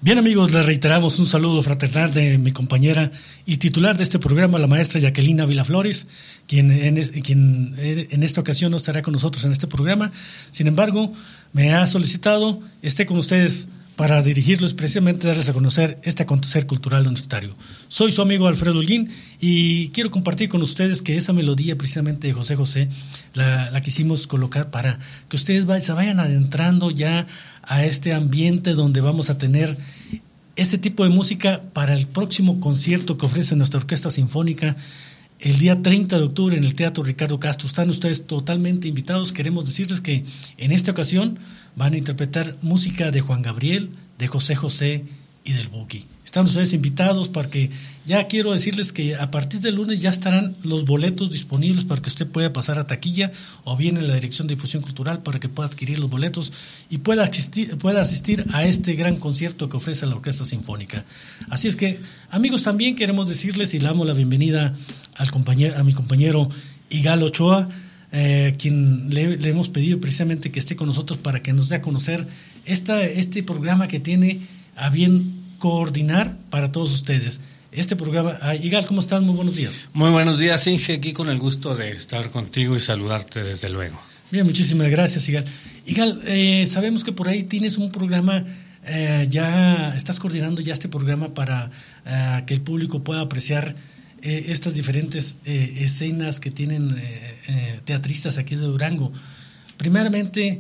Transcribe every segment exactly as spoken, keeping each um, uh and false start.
Bien, amigos, les reiteramos un saludo fraternal de mi compañera y titular de este programa, la maestra Jacqueline Ávila Flores, quien en, es, quien en esta ocasión no estará con nosotros en este programa. Sin embargo, me ha solicitado esté con ustedes para dirigirlos, precisamente darles a conocer este acontecer cultural universitario. Soy su amigo Alfredo Holguín y quiero compartir con ustedes que esa melodía precisamente de José José la, la quisimos colocar para que ustedes vayan, se vayan adentrando ya a este ambiente donde vamos a tener ese tipo de música para el próximo concierto que ofrece nuestra Orquesta Sinfónica el día treinta de octubre en el Teatro Ricardo Castro. Están ustedes totalmente invitados. Queremos decirles que en esta ocasión van a interpretar música de Juan Gabriel, de José José y del Buki. Están ustedes invitados para que, ya quiero decirles que a partir del lunes ya estarán los boletos disponibles para que usted pueda pasar a taquilla o bien en la Dirección de Difusión Cultural para que pueda adquirir los boletos y pueda asistir, pueda asistir a este gran concierto que ofrece la Orquesta Sinfónica. Así es que, amigos, también queremos decirles y le damos la bienvenida al compañero, a mi compañero Igal Ochoa, eh, quien le, le hemos pedido precisamente que esté con nosotros para que nos dé a conocer esta, este programa que tiene a bien coordinar para todos ustedes. Este programa, ah, Igal, ¿cómo estás? Muy buenos días. Muy buenos días, Inge, aquí con el gusto de estar contigo y saludarte desde luego. Bien, muchísimas gracias, Igal. Igal, eh, sabemos que por ahí tienes un programa, eh, ya estás coordinando ya este programa para eh, que el público pueda apreciar eh, estas diferentes eh, escenas que tienen eh, eh, teatristas aquí de Durango. Primeramente,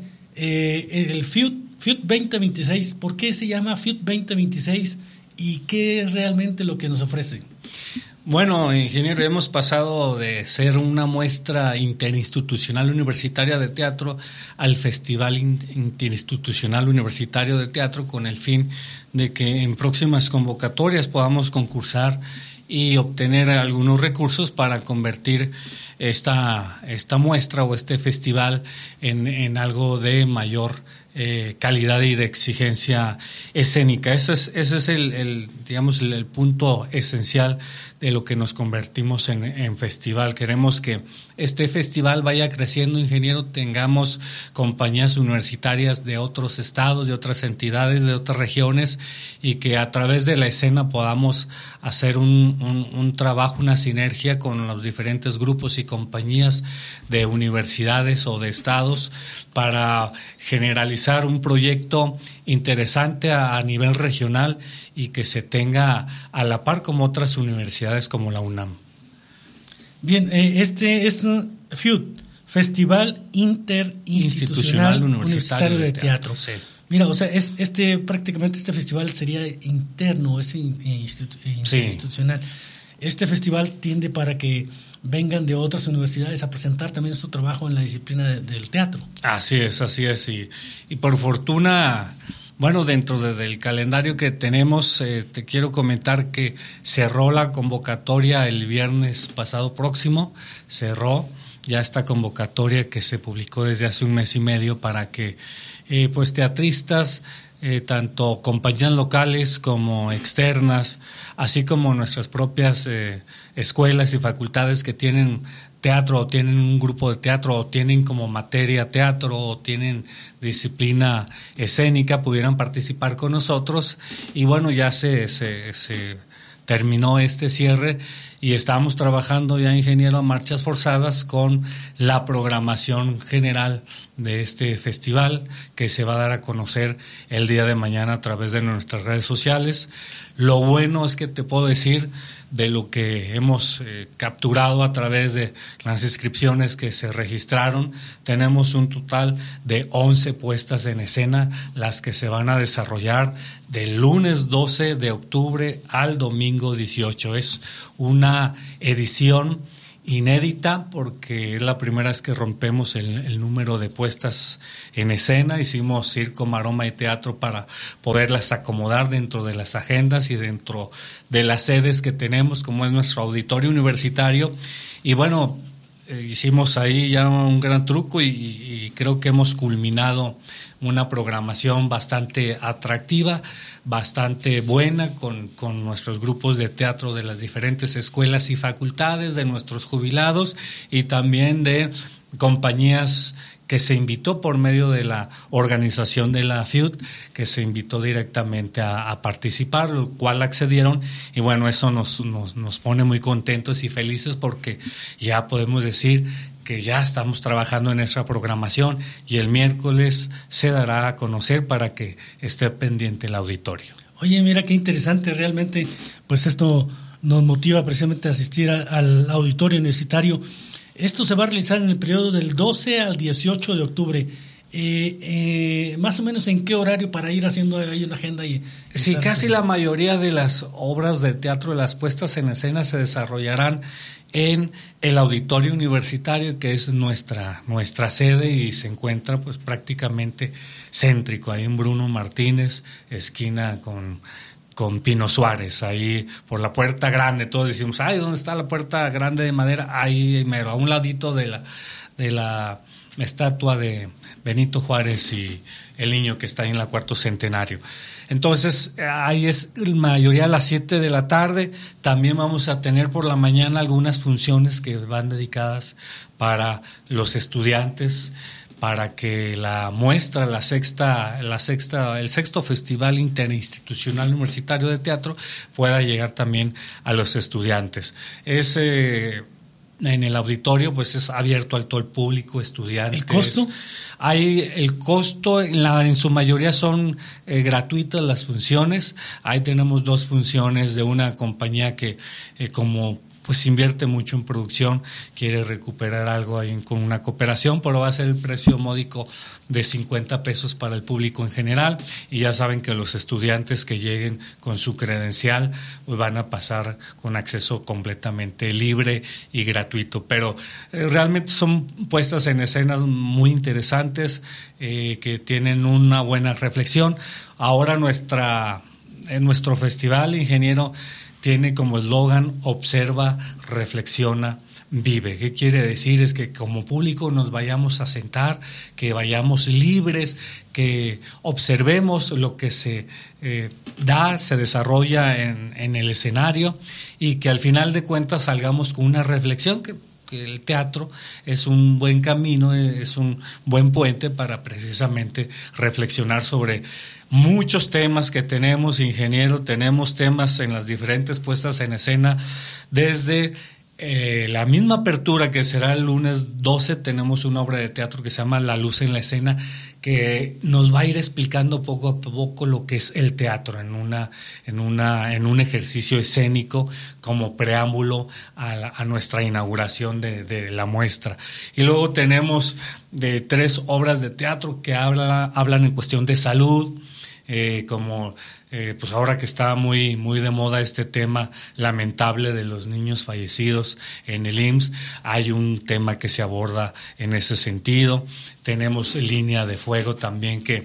eh, el F I U T F I U T veinte veintiséis, ¿por qué se llama F I U T veinte veintiséis y qué es realmente lo que nos ofrece? Bueno, ingeniero, hemos pasado de ser una muestra interinstitucional universitaria de teatro al Festival Interinstitucional Universitario de Teatro con el fin de que en próximas convocatorias podamos concursar y obtener algunos recursos para convertir esta, esta muestra o este festival en, en algo de mayor Eh, calidad y de exigencia escénica. Ese es, ese es el, el digamos, el, el punto esencial de lo que nos convertimos en, en festival. Queremos que este festival vaya creciendo, ingeniero, tengamos compañías universitarias de otros estados, de otras entidades, de otras regiones, y que a través de la escena podamos hacer un, un, un trabajo, una sinergia con los diferentes grupos y compañías de universidades o de estados para generalizar un proyecto interesante a, a nivel regional y que se tenga a la par como otras universidades como la UNAM. Bien, eh, este es F I U T, Festival Interinstitucional Universitario, Universitario de, de Teatro. teatro. Sí. Mira, o sea, es este prácticamente este festival sería interno, es institu- institucional. Sí. Este festival tiende para que vengan de otras universidades a presentar también su trabajo en la disciplina de, del teatro. Así es, así es. Y, y por fortuna, bueno, dentro de, del calendario que tenemos, eh, te quiero comentar que cerró la convocatoria el viernes pasado próximo, cerró ya esta convocatoria que se publicó desde hace un mes y medio para que eh, pues teatristas, Eh, tanto compañías locales como externas, así como nuestras propias eh, escuelas y facultades que tienen teatro o tienen un grupo de teatro o tienen como materia teatro o tienen disciplina escénica, pudieran participar con nosotros. Y bueno, ya se, se, se terminó este cierre y estamos trabajando ya, ingeniero, a marchas forzadas con la programación general de este festival que se va a dar a conocer el día de mañana a través de nuestras redes sociales. Lo bueno es que te puedo decir de lo que hemos eh, capturado a través de las inscripciones que se registraron. Tenemos un total de once puestas en escena, las que se van a desarrollar del lunes doce de octubre al domingo dieciocho. Es una edición inédita porque es la primera vez que rompemos el, el número de puestas en escena. Hicimos circo, maroma y teatro para poderlas acomodar dentro de las agendas y dentro de las sedes que tenemos, como es nuestro auditorio universitario. Y bueno, eh, hicimos ahí ya un gran truco y, y creo que hemos culminado una programación bastante atractiva, bastante buena con, con nuestros grupos de teatro de las diferentes escuelas y facultades, de nuestros jubilados y también de compañías que se invitó por medio de la organización de la F I U T, que se invitó directamente a, a participar, lo cual accedieron, y bueno, eso nos, nos, nos pone muy contentos y felices porque ya podemos decir que ya estamos trabajando en nuestra programación y el miércoles se dará a conocer para que esté pendiente el auditorio. Oye, mira qué interesante, realmente, pues esto nos motiva precisamente a asistir a, al auditorio universitario. Esto se va a realizar en el periodo del doce al dieciocho de octubre. Eh, eh, más o menos en qué horario para ir haciendo ahí una agenda. Y sí, casi la mayoría de las obras de teatro, de las puestas en escena, se desarrollarán en el auditorio universitario, que es nuestra, nuestra sede y se encuentra pues prácticamente céntrico, ahí en Bruno Martínez, esquina con... con Pino Suárez, ahí por la puerta grande. Todos decimos, ay, ¿dónde está la puerta grande de madera? Ahí mero, a un ladito de la, de la estatua de Benito Juárez y el niño que está ahí en la cuarto centenario. Entonces, ahí es la mayoría a las siete de la tarde. También vamos a tener por la mañana algunas funciones que van dedicadas para los estudiantes, para que la muestra, la sexta, la sexta, el sexto Festival Interinstitucional Universitario de Teatro pueda llegar también a los estudiantes. Es eh, en el auditorio, pues es abierto al todo el público, estudiantes. ¿El costo? Hay el costo, en, la, en su mayoría son eh, gratuitas las funciones. Ahí tenemos dos funciones de una compañía que eh, como pues invierte mucho en producción, quiere recuperar algo ahí con una cooperación, pero va a ser el precio módico de cincuenta pesos para el público en general, y ya saben que los estudiantes que lleguen con su credencial pues van a pasar con acceso completamente libre y gratuito, pero eh, realmente son puestas en escenas muy interesantes eh, que tienen una buena reflexión. Ahora nuestra, en nuestro festival, ingeniero, tiene como eslogan: observa, reflexiona, vive. ¿Qué quiere decir? Es que como público nos vayamos a sentar, que vayamos libres, que observemos lo que se eh, da, se desarrolla en, en el escenario, y que al final de cuentas salgamos con una reflexión que que el teatro es un buen camino, es un buen puente para precisamente reflexionar sobre muchos temas que tenemos, ingeniero. Tenemos temas en las diferentes puestas en escena, desde eh, la misma apertura que será el lunes doce, tenemos una obra de teatro que se llama La Luz en la Escena, que nos va a ir explicando poco a poco lo que es el teatro en una en una en un ejercicio escénico como preámbulo a, la, a nuestra inauguración de, de la muestra. Y luego tenemos de tres obras de teatro que habla, hablan en cuestión de salud, eh, como eh, pues ahora que está muy muy de moda este tema lamentable de los niños fallecidos en el I M S S, hay un tema que se aborda en ese sentido. Tenemos Línea de Fuego también, que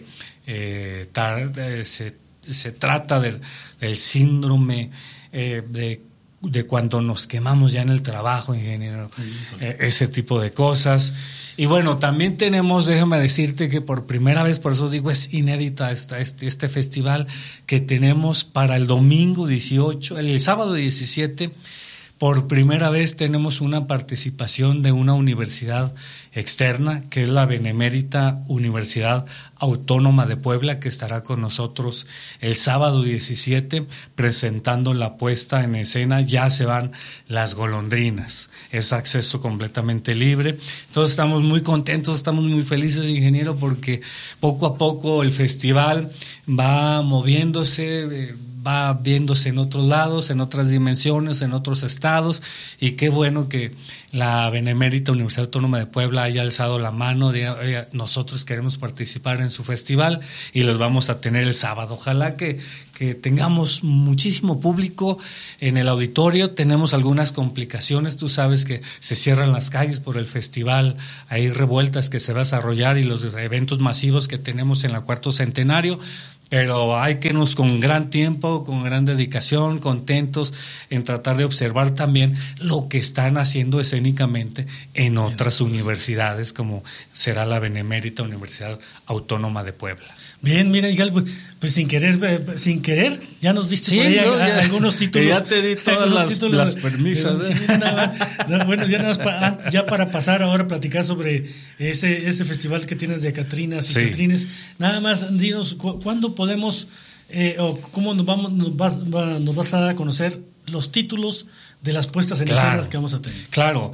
eh, tar, eh, se, se trata del, del síndrome eh, de, de cuando nos quemamos ya en el trabajo, ingeniero, eh, ese tipo de cosas. Y bueno, también tenemos, déjame decirte que por primera vez, por eso digo, es inédita esta, este, este festival, que tenemos para el domingo dieciocho, el sábado diecisiete, por primera vez tenemos una participación de una universidad externa, que es la Benemérita Universidad Autónoma de Puebla, que estará con nosotros el sábado diecisiete presentando la puesta en escena Ya se van las golondrinas. Es acceso completamente libre. Entonces estamos muy contentos, estamos muy felices, ingeniero, porque poco a poco el festival va moviéndose, eh, va viéndose en otros lados, en otras dimensiones, en otros estados, y qué bueno que la Benemérita Universidad Autónoma de Puebla haya alzado la mano de oye, nosotros queremos participar en su festival y los vamos a tener el sábado. Ojalá que, que tengamos muchísimo público en el auditorio. Tenemos algunas complicaciones, tú sabes que se cierran las calles por el festival, hay revueltas que se va a desarrollar y los eventos masivos que tenemos en la Cuarto Centenario, pero hay que irnos con gran tiempo, con gran dedicación, contentos en tratar de observar también lo que están haciendo escénicamente en otras universidades, como será la Benemérita Universidad Autónoma de Puebla. Bien, mira, Igal, pues sin querer, sin querer, ya nos diste sí, por ahí no, a, ya, algunos títulos. Ya te di todas las, títulos, las permisas. Eh, sí, nada, no, bueno, ya nada más para, ya para pasar ahora a platicar sobre ese ese festival que tienes de Catrinas y sí. Catrines. Nada más, dinos, ¿cu- ¿cuándo podemos eh, o cómo nos vamos nos vas, va, nos vas a dar a conocer los títulos de las puestas en claro, escenas que vamos a tener? Claro.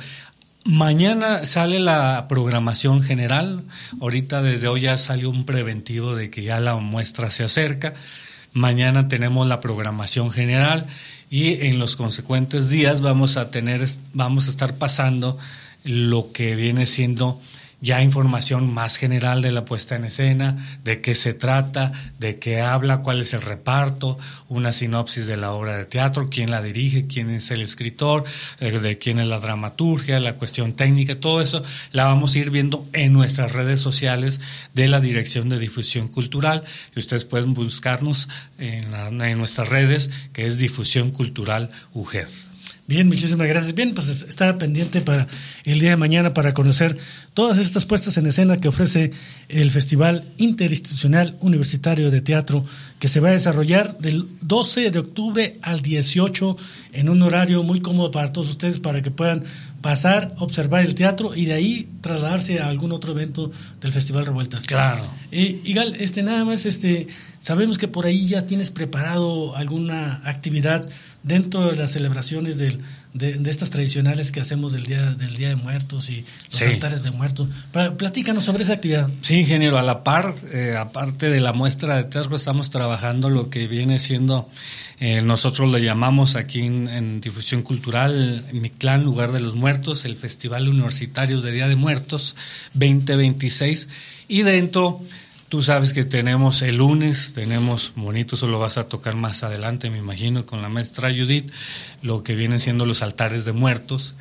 Mañana sale la programación general. Ahorita desde hoy ya salió un preventivo de que ya la muestra se acerca. Mañana tenemos la programación general y en los consecuentes días vamos a tener, vamos a estar pasando lo que viene siendo ya información más general de la puesta en escena, de qué se trata, de qué habla, cuál es el reparto, una sinopsis de la obra de teatro, quién la dirige, quién es el escritor, de quién es la dramaturgia, la cuestión técnica, todo eso la vamos a ir viendo en nuestras redes sociales de la Dirección de Difusión Cultural, y ustedes pueden buscarnos en, la, en nuestras redes, que es Difusión Cultural U G E D. Bien, muchísimas gracias. Bien, pues estar pendiente para el día de mañana para conocer todas estas puestas en escena que ofrece el Festival Interinstitucional Universitario de Teatro, que se va a desarrollar del doce de octubre al dieciocho en un horario muy cómodo para todos ustedes, para que puedan pasar, observar el teatro y de ahí trasladarse a algún otro evento del Festival Revueltas. Claro. Eh, Igal, este, nada más, este, sabemos que por ahí ya tienes preparado alguna actividad dentro de las celebraciones del, de, de estas tradicionales que hacemos del día del Día de Muertos y los sí. altares de muertos. Platícanos sobre esa actividad. Sí, ingeniero, a la par, eh, aparte de la muestra de teatro, estamos trabajando lo que viene siendo, eh, nosotros le llamamos aquí en, en Difusión Cultural, Mictlán, Lugar de los Muertos, el Festival Universitario de Día de Muertos veinte veintiséis, y dentro... Tú sabes que tenemos el lunes, tenemos bonito, eso lo vas a tocar más adelante, me imagino, con la maestra Judith, lo que vienen siendo los altares de muertos.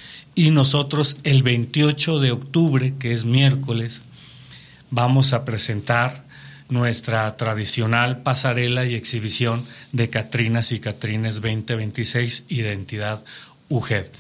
Y nosotros el veintiocho de octubre, que es miércoles, vamos a presentar nuestra tradicional pasarela y exhibición de Catrinas y Catrines veinte veintiséis, Identidad U G E D.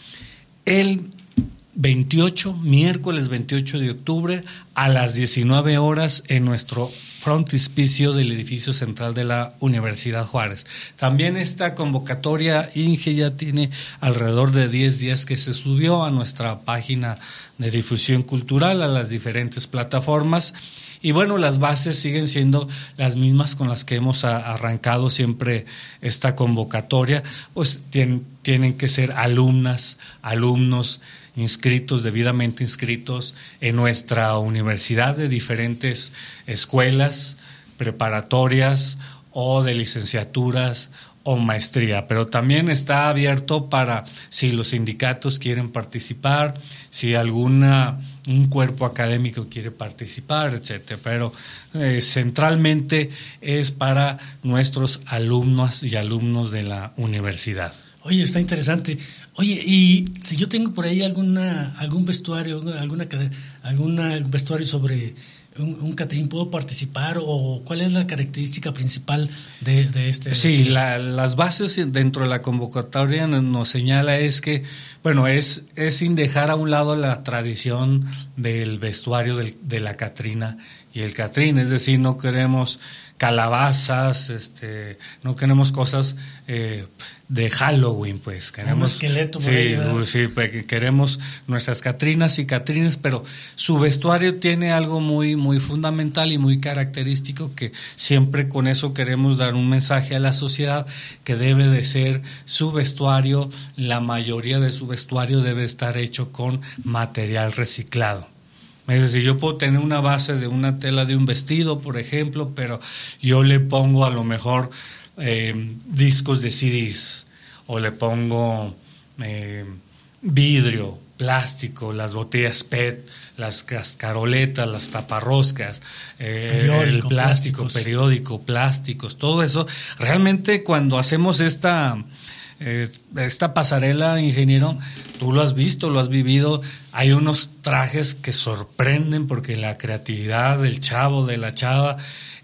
El veintiocho, miércoles veintiocho de octubre a las diecinueve horas en nuestro frontispicio del edificio central de la Universidad Juárez. También esta convocatoria, Inge, ya tiene alrededor de diez días que se subió a nuestra página de difusión cultural, a las diferentes plataformas. Y bueno, las bases siguen siendo las mismas con las que hemos arrancado siempre esta convocatoria, pues tienen, tienen que ser alumnas, alumnos, inscritos, debidamente inscritos en nuestra universidad, de diferentes escuelas preparatorias o de licenciaturas o maestría, pero también está abierto para si los sindicatos quieren participar, si alguna un cuerpo académico quiere participar, etcétera, pero eh, centralmente es para nuestros alumnos y alumnos de la universidad. Oye, está interesante. Oye, y si yo tengo por ahí alguna algún vestuario, alguna alguna vestuario sobre un, un Catrín, ¿puedo participar? ¿O cuál es la característica principal de, de este? Sí, la, las bases dentro de la convocatoria nos, nos señala es que, bueno, es, es sin dejar a un lado la tradición del vestuario del, de la Catrina y el Catrín, es decir, no queremos calabazas, este, no queremos cosas eh, de Halloween, pues queremos un esqueleto por sí, ahí, sí, pues, queremos nuestras Catrinas y Catrines, pero su vestuario tiene algo muy muy fundamental y muy característico, que siempre con eso queremos dar un mensaje a la sociedad, que debe de ser su vestuario, la mayoría de su vestuario debe estar hecho con material reciclado. Es decir, yo puedo tener una base de una tela de un vestido, por ejemplo, pero yo le pongo a lo mejor eh, discos de C Ds, o le pongo eh, vidrio, plástico, las botellas P E T, las cascaroletas, las taparroscas, eh, el plástico, plásticos. periódico, plásticos, todo eso. Realmente cuando hacemos esta... Eh, esta pasarela, ingeniero, tú lo has visto, lo has vivido, hay unos trajes que sorprenden porque la creatividad del chavo, de la chava,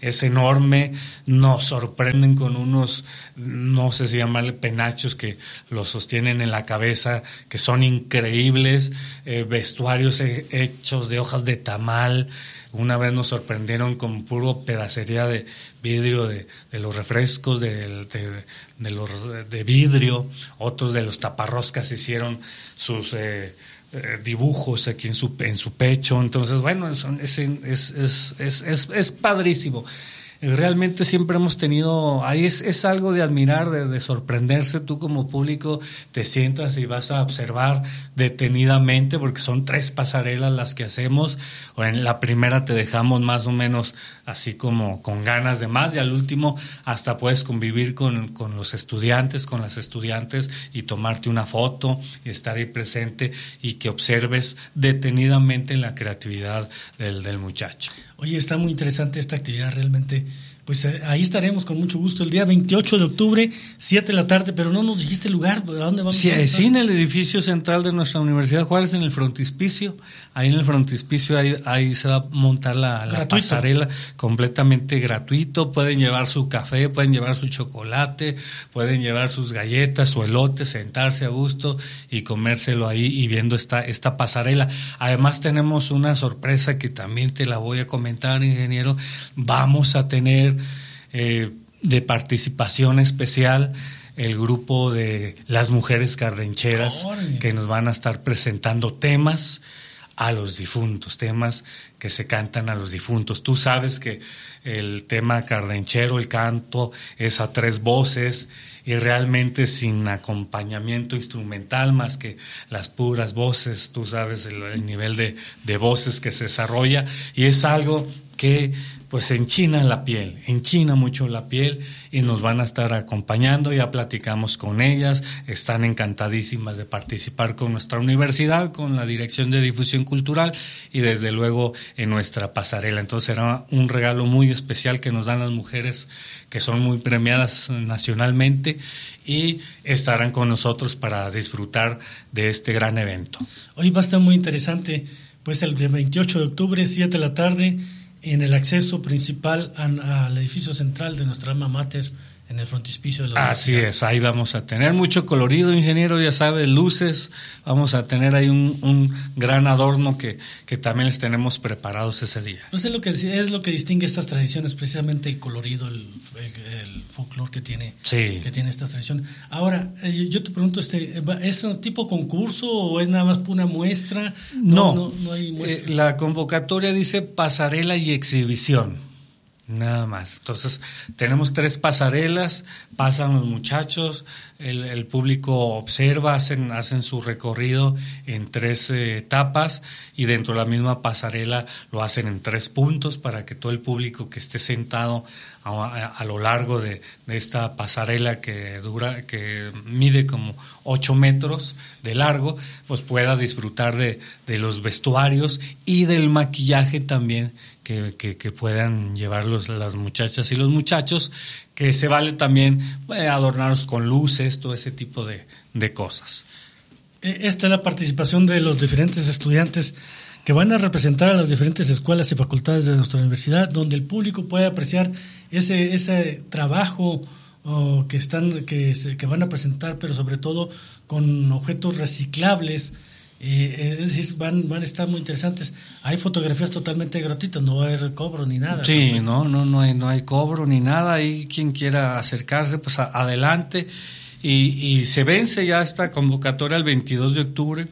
es enorme, nos sorprenden con unos, no sé si llamarle penachos que los sostienen en la cabeza, que son increíbles, eh, vestuarios he- hechos de hojas de tamal. Una vez nos sorprendieron con puro pedacería de vidrio de, de los refrescos, de, de, de los de vidrio. Otros de los taparroscas hicieron sus eh, eh, dibujos aquí en su en su pecho. Entonces, bueno, es, es, es, es, es, es, es padrísimo. Realmente siempre hemos tenido, ahí es, es algo de admirar, de, de sorprenderse. Tú como público te sientas y vas a observar detenidamente, porque son tres pasarelas las que hacemos. O en la primera te dejamos más o menos así como con ganas de más, y al último hasta puedes convivir con, con los estudiantes, con las estudiantes, y tomarte una foto y estar ahí presente y que observes detenidamente la creatividad del, del muchacho. Oye, está muy interesante esta actividad realmente. Pues eh, ahí estaremos con mucho gusto el día veintiocho de octubre, siete de la tarde, pero no nos dijiste el lugar, ¿a dónde vamos? Sí, a sí, en el edificio central de nuestra Universidad Juárez, en el frontispicio. Ahí en el frontispicio ahí, ahí se va a montar la, la pasarela completamente gratuito. Pueden llevar su café, pueden llevar su chocolate, pueden llevar sus galletas, su elote, sentarse a gusto y comérselo ahí y viendo esta, esta pasarela. Además tenemos una sorpresa que también te la voy a comentar, ingeniero. Vamos a tener eh, de participación especial el grupo de las mujeres cardencheras, ¡Ay! Que nos van a estar presentando temas a los difuntos, temas que se cantan a los difuntos. Tú sabes que el tema cardenchero, el canto, es a tres voces y realmente sin acompañamiento instrumental más que las puras voces. Tú sabes el, el nivel de, de voces que se desarrolla, y es algo que pues enchina la piel, enchina mucho la piel, y nos van a estar acompañando. Ya platicamos con ellas, están encantadísimas de participar con nuestra universidad, con la Dirección de Difusión Cultural y desde luego en nuestra pasarela. Entonces será un regalo muy especial que nos dan las mujeres que son muy premiadas nacionalmente y estarán con nosotros para disfrutar de este gran evento. Hoy va a estar muy interesante, pues el veintiocho de octubre, siete de la tarde, en el acceso principal al edificio central de nuestra alma mater, en el frontispicio de la Así es, ahí vamos a tener mucho colorido, ingeniero, ya sabes, luces, vamos a tener ahí un, un gran adorno que, que también les tenemos preparados ese día. Pues es lo que es lo que distingue estas tradiciones, precisamente el colorido, el, el, el folclore que tiene, sí. que tiene esta tradición. Ahora, yo te pregunto, este, ¿es un tipo concurso o es nada más una muestra? No, no, no, no hay muestra. Eh, la convocatoria dice pasarela y exhibición. Nada más. Entonces, tenemos tres pasarelas, pasan los muchachos, el, el público observa, hacen, hacen su recorrido en tres eh, etapas, y dentro de la misma pasarela lo hacen en tres puntos para que todo el público que esté sentado a, a, a lo largo de, de esta pasarela que dura, que mide como ocho metros de largo, pues pueda disfrutar de, de los vestuarios y del maquillaje también Que, que, que puedan llevarlos las muchachas y los muchachos, que se vale también eh, adornarlos con luces, todo ese tipo de, de cosas. Esta es la participación de los diferentes estudiantes que van a representar a las diferentes escuelas y facultades de nuestra universidad, donde el público puede apreciar ese, ese trabajo oh, que, están, que, se, que van a presentar, pero sobre todo con objetos reciclables. Eh, es decir, van, van a estar muy interesantes. Hay fotografías totalmente gratuitas, no va a haber cobro ni nada. Sí, no, no, no hay, no hay cobro ni nada. Ahí quien quiera acercarse, pues a, adelante. Y, y se vence ya esta convocatoria el veintidós de octubre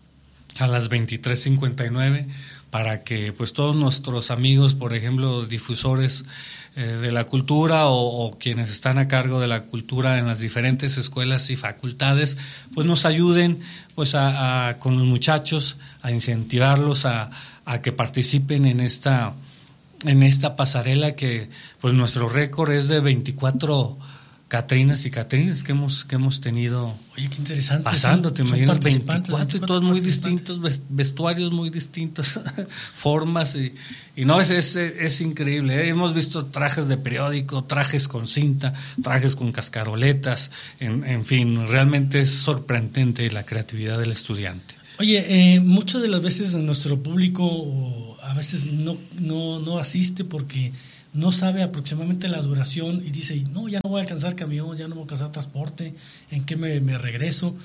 a las veintitrés cincuenta y nueve, para que pues todos nuestros amigos, por ejemplo, difusores eh, de la cultura o, o quienes están a cargo de la cultura en las diferentes escuelas y facultades, pues nos ayuden pues a, a con los muchachos, a incentivarlos a, a que participen en esta en esta pasarela, que pues nuestro récord es de veinticuatro Catrinas y Catrines que hemos que hemos tenido. Oye, qué interesante. Pasando, son, te imaginas, veinticuatro, veinticuatro y todos muy distintos, vestuarios muy distintos, formas, y, y no, es, es, es increíble, ¿eh? Hemos visto trajes de periódico, trajes con cinta, trajes con cascaroletas, en, en fin, realmente es sorprendente la creatividad del estudiante. Oye, eh, muchas de las veces nuestro público a veces no, no, no asiste porque no sabe aproximadamente la duración y dice, no, ya no voy a alcanzar camión, ya no voy a alcanzar transporte, ¿en qué me, me regreso?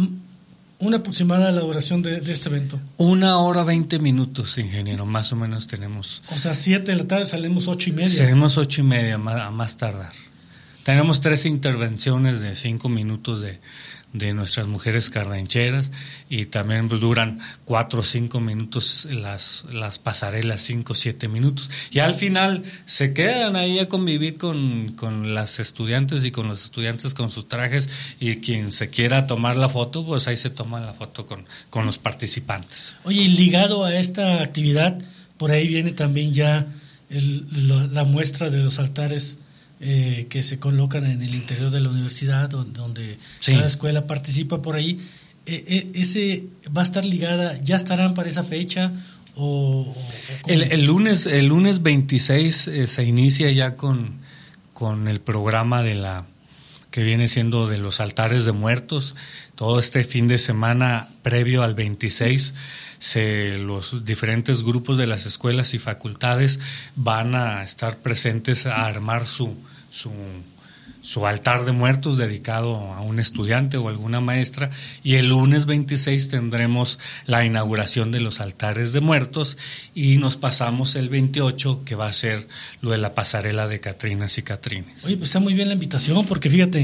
Una aproximada la duración de, de este evento. Una hora veinte minutos, ingeniero, más o menos tenemos. O sea, siete de la tarde salimos ocho y media. Salimos ocho y media a más tardar. Tenemos tres intervenciones de cinco minutos de, de nuestras mujeres carrancheras y también duran cuatro o cinco minutos las, las pasarelas, cinco o siete minutos. Y al final se quedan ahí a convivir con, con las estudiantes y con los estudiantes con sus trajes, y quien se quiera tomar la foto, pues ahí se toma la foto con, con los participantes. Oye, y ligado a esta actividad, por ahí viene también ya el, la, la muestra de los altares Eh, que se colocan en el interior de la universidad, donde, donde sí. cada escuela participa por ahí. Eh, eh, ¿Ese va a estar ligada, ya estarán para esa fecha? O, o el, el lunes el lunes veintiséis eh, se inicia ya con, con el programa de la que viene siendo de los altares de muertos. Todo este fin de semana previo al veintiséis, se, los diferentes grupos de las escuelas y facultades van a estar presentes a armar su, su, su altar de muertos dedicado a un estudiante o alguna maestra, y el lunes veintiséis tendremos la inauguración de los altares de muertos, y nos pasamos el veintiocho, que va a ser lo de la pasarela de Catrinas y Catrines. Oye, pues está muy bien la invitación, porque fíjate,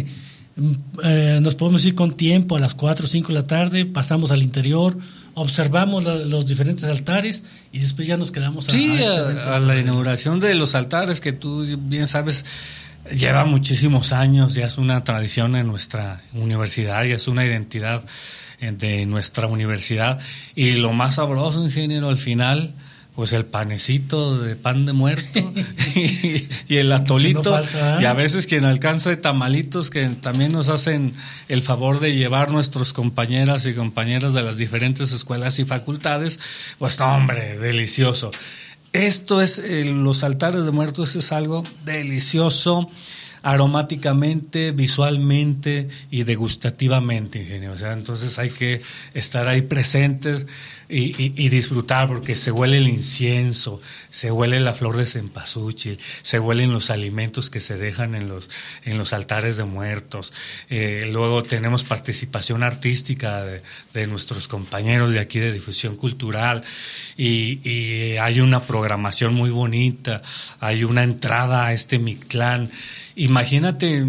eh, nos podemos ir con tiempo a las cuatro o cinco de la tarde, pasamos al interior, observamos la, los diferentes altares y después ya nos quedamos a, sí, a, este a, a la inauguración de los altares, que tú bien sabes lleva muchísimos años, ya es una tradición en nuestra universidad, ya es una identidad de nuestra universidad. Y lo más sabroso, ingeniero, al final, pues el panecito de pan de muerto y, y el atolito, no falta, ¿eh? Y a veces quien alcanza de tamalitos, que también nos hacen el favor de llevar nuestros compañeras y compañeros de las diferentes escuelas y facultades, pues no, hombre, delicioso. Esto es, eh, los altares de muertos es algo delicioso, aromáticamente, visualmente y degustativamente, ingeniero. O sea, entonces hay que estar ahí presentes y, y, y disfrutar, porque se huele el incienso, se huele la flor de cempasúchil, se huelen los alimentos que se dejan en los en los altares de muertos. Eh, luego tenemos participación artística de, de nuestros compañeros de aquí de difusión cultural, y, y hay una programación muy bonita, hay una entrada a este Mictlán. Imagínate,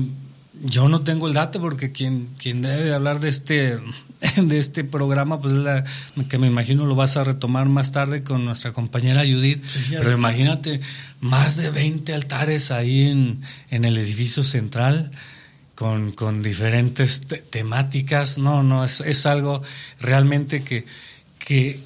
yo no tengo el dato, porque quien quien debe hablar de este de este programa, pues es la que me imagino lo vas a retomar más tarde con nuestra compañera Judith. Sí, pero imagínate, más de veinte altares ahí en, en el edificio central, con, con diferentes te- temáticas. No, no, es, es algo realmente que, que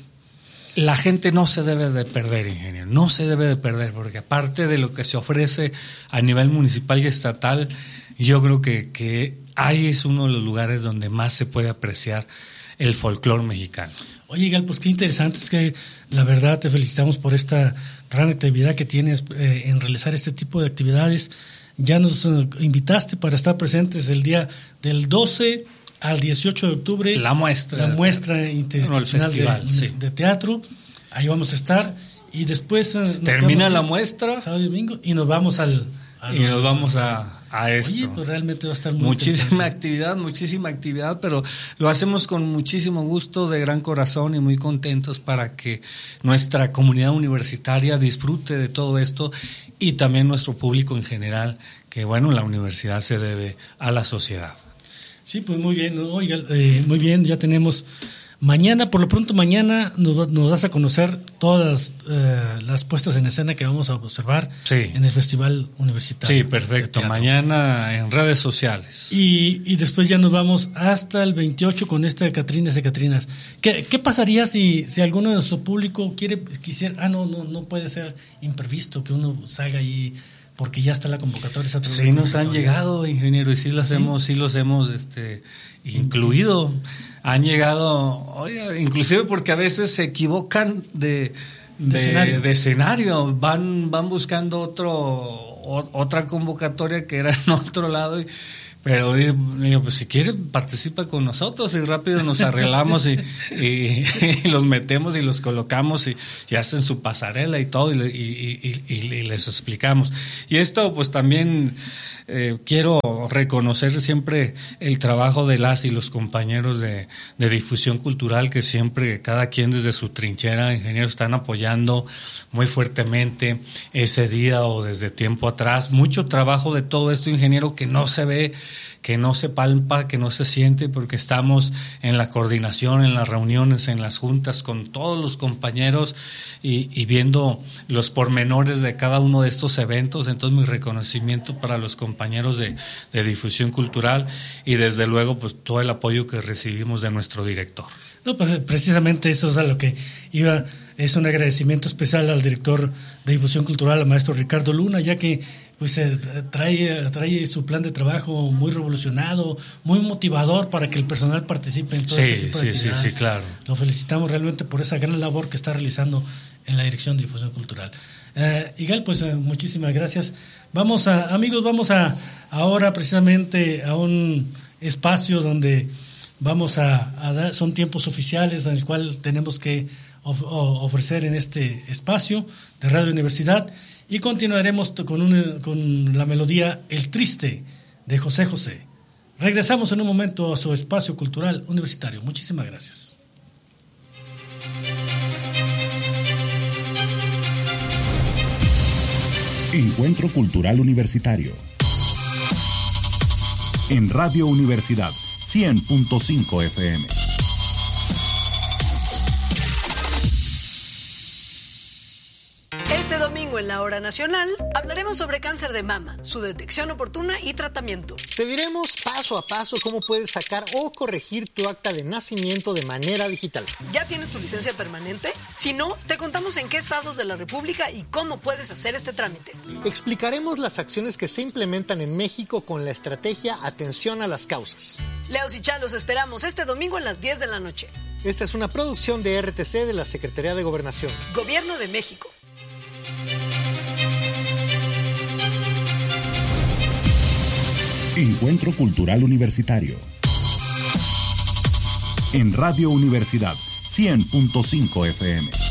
la gente no se debe de perder, ingeniero, no se debe de perder, porque aparte de lo que se ofrece a nivel municipal y estatal, yo creo que, que ahí es uno de los lugares donde más se puede apreciar el folclore mexicano. Oye, Gal, pues qué interesante, es que la verdad te felicitamos por esta gran actividad que tienes eh, en realizar este tipo de actividades. Ya nos uh, invitaste para estar presentes el día del doce al dieciocho de octubre. La muestra. La muestra interinstitucional no, festival, de, sí. de teatro. Ahí vamos a estar. Y después... Uh, termina la muestra. Sábado y domingo. Y nos vamos al... al y nos vamos a, a esto. Oye, pues realmente va a estar muy Muchísima actividad, muchísima actividad, pero lo hacemos con muchísimo gusto, de gran corazón, y muy contentos para que nuestra comunidad universitaria disfrute de todo esto, y también nuestro público en general, que bueno, la universidad se debe a la sociedad. Sí, pues muy bien, oiga, eh, muy bien, ya tenemos mañana, por lo pronto mañana nos, nos vas a conocer todas eh, las puestas en escena que vamos a observar sí. en el Festival Universitario. Sí, perfecto, mañana en redes sociales. Y, y después ya nos vamos hasta el veintiocho con esta de Catrinas y Catrinas. ¿Qué, qué pasaría si, si alguno de nuestro público quiere, quisiera, ah, no, no, no puede ser imprevisto que uno salga ahí, porque ya está la convocatoria? Esa sí, nos han llegado, ingeniero, y sí los ¿Sí? hemos, sí los hemos este, incluido. Han llegado, oye, inclusive porque a veces se equivocan de, de, de, escenario. de escenario, van, van buscando otro o, otra convocatoria que era en otro lado, y, pero digo, pues si quiere participa con nosotros y rápido nos arreglamos y, y, y los metemos y los colocamos y, y hacen su pasarela y todo y, y, y, y les explicamos. Y esto pues también eh, quiero reconocer siempre el trabajo de las y los compañeros de, de difusión cultural, que siempre cada quien desde su trinchera, ingenieros, están apoyando muy fuertemente ese día o desde tiempo atrás. Mucho trabajo de todo esto, ingeniero, que no se ve, que no se palpa, que no se siente, porque estamos en la coordinación, en las reuniones, en las juntas con todos los compañeros y, y viendo los pormenores de cada uno de estos eventos. Entonces mi reconocimiento para los compañeros de, de difusión cultural y desde luego pues todo el apoyo que recibimos de nuestro director. No, pues precisamente eso es a lo que iba. Es un agradecimiento especial al director de difusión cultural, al maestro Ricardo Luna, ya que pues eh, trae, trae su plan de trabajo muy revolucionado, muy motivador para que el personal participe en todo sí, este tipo sí, de actividades. Sí, sí, claro. Lo felicitamos realmente por esa gran labor que está realizando en la Dirección de Difusión Cultural. Eh, Igal, pues eh, muchísimas gracias. Vamos a, amigos, vamos a ahora precisamente a un espacio donde vamos a, a dar, son tiempos oficiales en el cual tenemos que of, ofrecer en este espacio de Radio Universidad, y continuaremos con, una, con la melodía El Triste de José José. Regresamos en un momento a su espacio cultural universitario. Muchísimas gracias. Encuentro Cultural Universitario en Radio Universidad cien punto cinco F M. Este domingo en la Hora Nacional hablaremos sobre cáncer de mama, su detección oportuna y tratamiento. Te diremos paso a paso cómo puedes sacar o corregir tu acta de nacimiento de manera digital. ¿Ya tienes tu licencia permanente? Si no, te contamos en qué estados de la República y cómo puedes hacer este trámite. Explicaremos las acciones que se implementan en México con la estrategia Atención a las Causas. Leos y Chá, los esperamos este domingo a las diez de la noche. Esta es una producción de R T C de la Secretaría de Gobernación. Gobierno de México. Encuentro Cultural Universitario en Radio Universidad cien punto cinco F M.